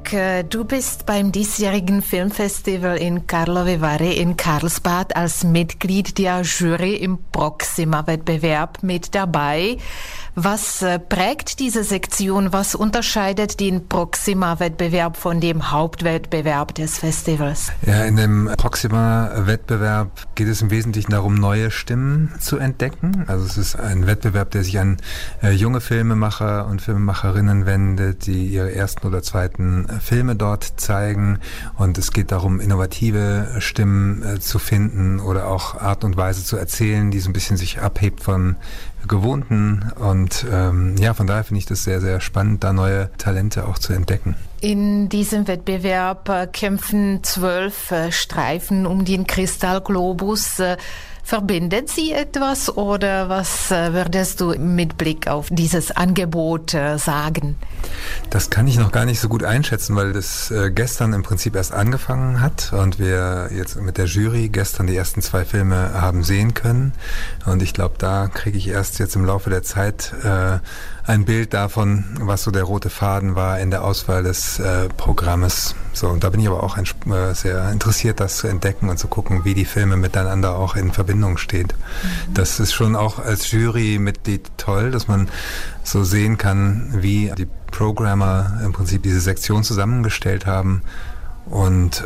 Marc, du bist beim diesjährigen Filmfestival in Karlovy Vary in Karlsbad als Mitglied der Jury im Proxima-Wettbewerb mit dabei. Was prägt diese Sektion? Was unterscheidet den Proxima-Wettbewerb von dem Hauptwettbewerb des Festivals? Ja, in dem Proxima-Wettbewerb geht es im Wesentlichen darum, neue Stimmen zu entdecken. Also es ist ein Wettbewerb, der sich an junge Filmemacher und Filmemacherinnen wendet, die ihre ersten oder zweiten Filme dort zeigen. Und es geht darum, innovative Stimmen zu finden oder auch Art und Weise zu erzählen, die so ein bisschen sich abhebt von Gewohnten. Und von daher finde ich das sehr, sehr spannend, da neue Talente auch zu entdecken. In diesem Wettbewerb kämpfen 12 Streifen um den Kristallglobus. Verbindet sie etwas oder was würdest du mit Blick auf dieses Angebot sagen? Das kann ich noch gar nicht so gut einschätzen, weil das gestern im Prinzip erst angefangen hat und wir jetzt mit der Jury gestern die ersten 2 Filme haben sehen können. Und ich glaube, da kriege ich erst jetzt im Laufe der Zeit ein Bild davon, was so der rote Faden war in der Auswahl des Programmes. So, und da bin ich aber auch sehr interessiert, das zu entdecken und zu gucken, wie die Filme miteinander auch in Verbindung stehen. Das ist schon auch als Jurymitglied toll, dass man so sehen kann, wie die Programmer im Prinzip diese Sektion zusammengestellt haben und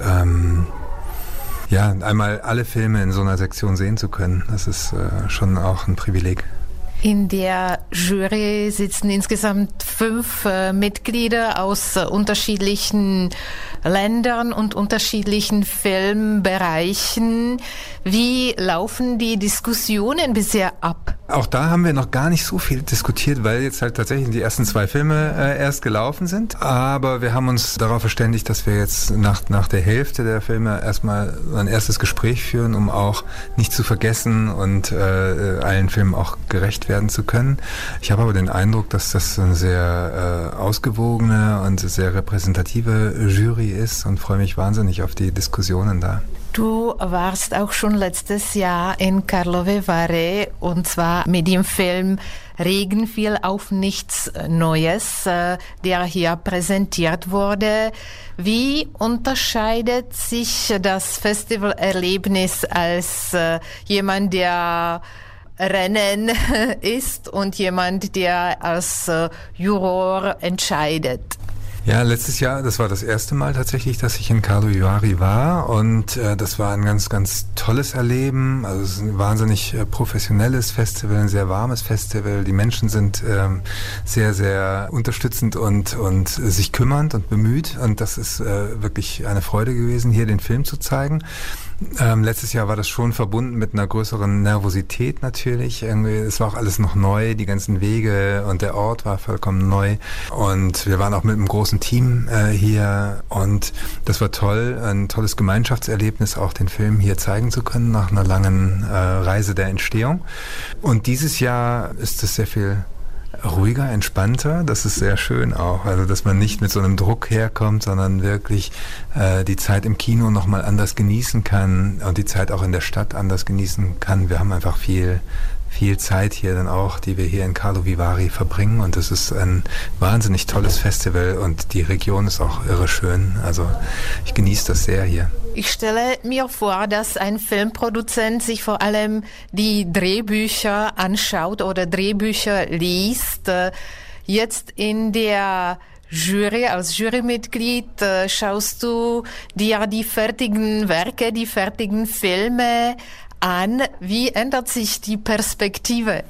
einmal alle Filme in so einer Sektion sehen zu können. Das ist schon auch ein Privileg. In der Jury sitzen insgesamt 5 Mitglieder aus unterschiedlichen Ländern und unterschiedlichen Filmbereichen. Wie laufen die Diskussionen bisher ab? Auch da haben wir noch gar nicht so viel diskutiert, weil jetzt halt tatsächlich die ersten 2 Filme erst gelaufen sind. Aber wir haben uns darauf verständigt, dass wir jetzt nach der Hälfte der Filme erstmal ein erstes Gespräch führen, um auch nicht zu vergessen und allen Filmen auch gerecht werden zu können. Ich habe aber den Eindruck, dass das eine sehr ausgewogene und sehr repräsentative Jury ist und freue mich wahnsinnig auf die Diskussionen da. Du warst auch schon letztes Jahr in Karlovy Vary und zwar mit dem Film Regen fiel auf nichts Neues, der hier präsentiert wurde. Wie unterscheidet sich das Festivalerlebnis als jemand, der Rennen ist und jemand, der als Juror entscheidet? Ja, letztes Jahr, das war das erste Mal tatsächlich, dass ich in Karlovy Vary war und das war ein ganz, ganz tolles Erleben. Also es ist ein wahnsinnig professionelles Festival, ein sehr warmes Festival. Die Menschen sind sehr, sehr unterstützend und sich kümmernd und bemüht und das ist wirklich eine Freude gewesen, hier den Film zu zeigen. Letztes Jahr war das schon verbunden mit einer größeren Nervosität natürlich. Irgendwie, es war auch alles noch neu, die ganzen Wege und der Ort war vollkommen neu. Und wir waren auch mit einem großen Team hier und das war toll, ein tolles Gemeinschaftserlebnis, auch den Film hier zeigen zu können nach einer langen Reise der Entstehung. Und dieses Jahr ist es sehr viel ruhiger, entspannter, das ist sehr schön auch, also dass man nicht mit so einem Druck herkommt, sondern wirklich die Zeit im Kino nochmal anders genießen kann und die Zeit auch in der Stadt anders genießen kann. Wir haben einfach viel Zeit hier dann auch, die wir hier in Karlovy Vary verbringen und das ist ein wahnsinnig tolles Festival und die Region ist auch irre schön, also ich genieße das sehr hier. Ich stelle mir vor, dass ein Filmproduzent sich vor allem die Drehbücher anschaut oder Drehbücher liest. Jetzt in der Jury, als Jurymitglied, schaust du dir die fertigen Werke, die fertigen Filme an. Wie ändert sich die Perspektive?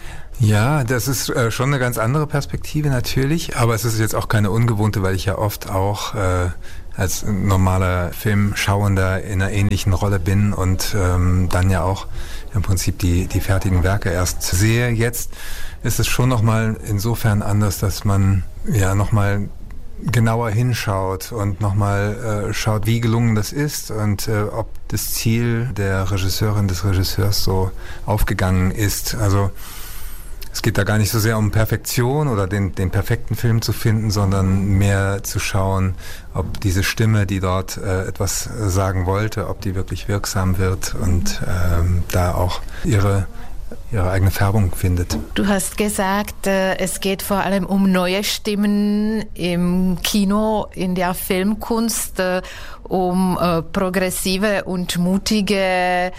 Ja, das ist schon eine ganz andere Perspektive natürlich, aber es ist jetzt auch keine ungewohnte, weil ich ja oft auch als normaler Filmschauender in einer ähnlichen Rolle bin und dann ja auch im Prinzip die fertigen Werke erst sehe. Jetzt ist es schon nochmal insofern anders, dass man ja nochmal genauer hinschaut und nochmal schaut, wie gelungen das ist und ob das Ziel der Regisseurin, des Regisseurs so aufgegangen ist. Also es geht da gar nicht so sehr um Perfektion oder den perfekten Film zu finden, sondern mehr zu schauen, ob diese Stimme, die dort etwas sagen wollte, ob die wirklich wirksam wird und da auch ihre ihre eigene Färbung findet. Du hast gesagt, es geht vor allem um neue Stimmen im Kino, in der Filmkunst, um progressive und mutige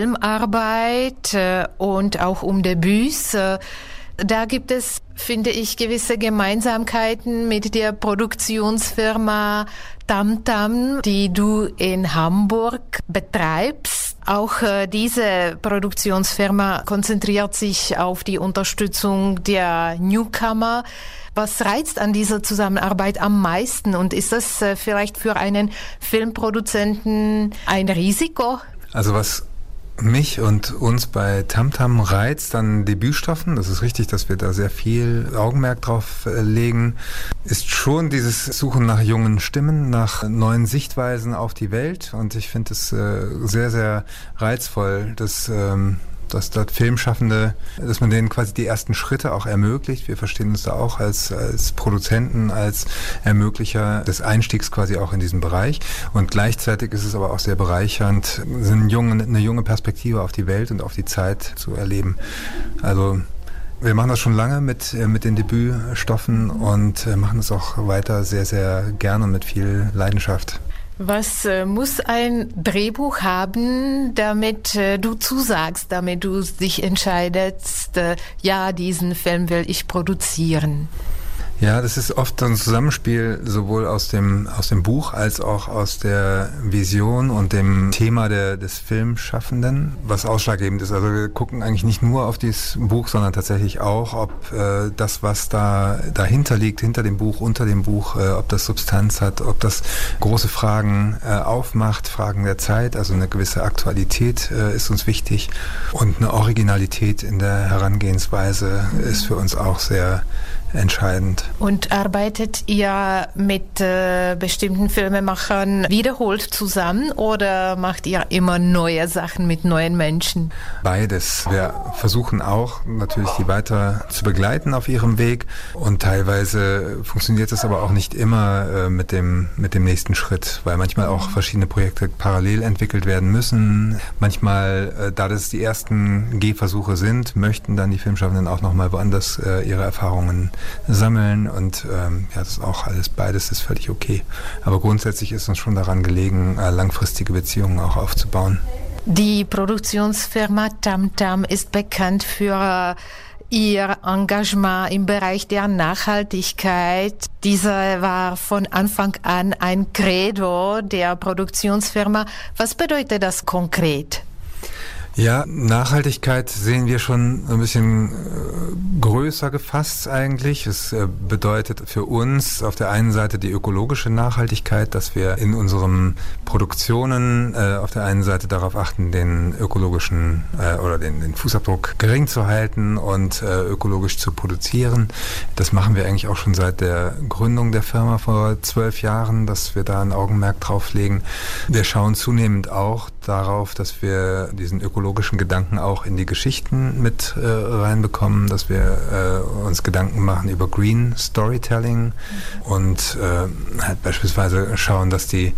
Filmarbeit und auch um Debüts. Da gibt es, finde ich, gewisse Gemeinsamkeiten mit der Produktionsfirma Tamtam, die du in Hamburg betreibst. Auch diese Produktionsfirma konzentriert sich auf die Unterstützung der Newcomer. Was reizt an dieser Zusammenarbeit am meisten und ist das vielleicht für einen Filmproduzenten ein Risiko? Also was mich und uns bei Tamtam reizt an Debütstoffen, das ist richtig, dass wir da sehr viel Augenmerk drauf legen, ist schon dieses Suchen nach jungen Stimmen, nach neuen Sichtweisen auf die Welt und ich finde es sehr, sehr reizvoll, dass dort Filmschaffende, dass man denen quasi die ersten Schritte auch ermöglicht. Wir verstehen uns da auch als Produzenten, als Ermöglicher des Einstiegs quasi auch in diesen Bereich. Und gleichzeitig ist es aber auch sehr bereichernd, eine junge Perspektive auf die Welt und auf die Zeit zu erleben. Also wir machen das schon lange mit den Debütstoffen und machen es auch weiter sehr, sehr gerne und mit viel Leidenschaft. Was muss ein Drehbuch haben, damit du zusagst, damit du dich entscheidest, ja, diesen Film will ich produzieren? Ja, das ist oft ein Zusammenspiel sowohl aus dem Buch als auch aus der Vision und dem Thema des Filmschaffenden, was ausschlaggebend ist. Also wir gucken eigentlich nicht nur auf dieses Buch, sondern tatsächlich auch, ob das, was dahinter liegt, hinter dem Buch, unter dem Buch, ob das Substanz hat, ob das große Fragen aufmacht, Fragen der Zeit, also eine gewisse Aktualität ist uns wichtig und eine Originalität in der Herangehensweise ist für uns auch sehr entscheidend. Und arbeitet ihr mit bestimmten Filmemachern wiederholt zusammen oder macht ihr immer neue Sachen mit neuen Menschen? Beides. Wir versuchen auch natürlich die weiter zu begleiten auf ihrem Weg und teilweise funktioniert es aber auch nicht immer mit dem nächsten Schritt, weil manchmal auch verschiedene Projekte parallel entwickelt werden müssen. Manchmal, da das die ersten Gehversuche sind, möchten dann die Filmschaffenden auch nochmal woanders ihre Erfahrungen sammeln und das ist auch alles, beides ist völlig okay. Aber grundsätzlich ist uns schon daran gelegen, langfristige Beziehungen auch aufzubauen. Die Produktionsfirma Tamtam ist bekannt für ihr Engagement im Bereich der Nachhaltigkeit. Dieser war von Anfang an ein Credo der Produktionsfirma. Was bedeutet das konkret? Ja, Nachhaltigkeit sehen wir schon ein bisschen größer gefasst eigentlich. Es bedeutet für uns auf der einen Seite die ökologische Nachhaltigkeit, dass wir in unseren Produktionen auf der einen Seite darauf achten, den ökologischen oder den Fußabdruck gering zu halten und ökologisch zu produzieren. Das machen wir eigentlich auch schon seit der Gründung der Firma vor 12 Jahren, dass wir da ein Augenmerk drauf legen. Wir schauen zunehmend auch darauf, dass wir diesen ökologischen Gedanken auch in die Geschichten mit reinbekommen, dass wir uns Gedanken machen über Green Storytelling und halt beispielsweise schauen, dass die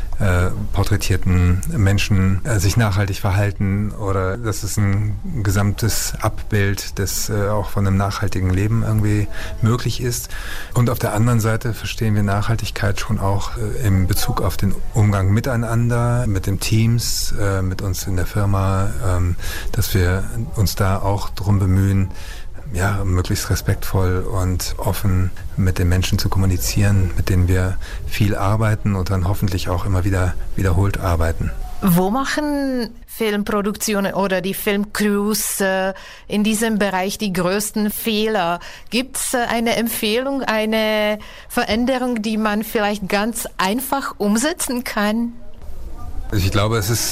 porträtierten Menschen sich nachhaltig verhalten oder dass es ein gesamtes Abbild des auch von einem nachhaltigen Leben irgendwie möglich ist. Und auf der anderen Seite verstehen wir Nachhaltigkeit schon auch in Bezug auf den Umgang miteinander, mit den Teams, mit uns in der Firma, dass wir uns da auch drum bemühen, ja, möglichst respektvoll und offen mit den Menschen zu kommunizieren, mit denen wir viel arbeiten und dann hoffentlich auch immer wieder wiederholt arbeiten. Wo machen Filmproduktionen oder die Filmcrews in diesem Bereich die größten Fehler? Gibt es eine Empfehlung, eine Veränderung, die man vielleicht ganz einfach umsetzen kann? Ich glaube, es ist